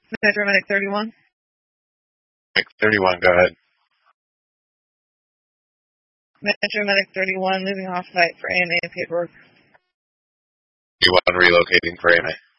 Metro Medic 31. Medic 31, go ahead. Metro Medic 31, moving off site for AMA paperwork. You want relocating for AMA?